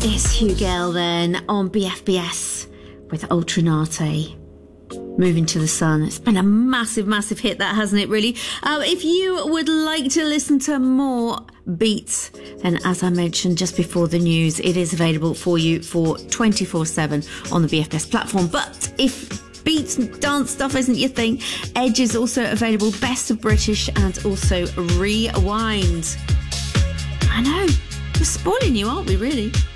It's Hugel then on BFBS with Ultranate. Moving to the Sun. It's been a massive, massive hit, that, hasn't it, really? If you would like to listen to more beats, then as I mentioned just before the news, it is available for you for 24/7 on the BFBS platform. But if beats and dance stuff isn't your thing, Edge is also available, Best of British and also Rewind. I know, we're spoiling you, aren't we, really?